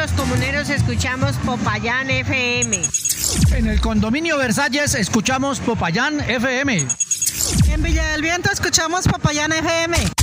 los comuneros escuchamos Popayán FM. En el condominio Versalles escuchamos Popayán FM. En Villa del Viento escuchamos Popayán FM.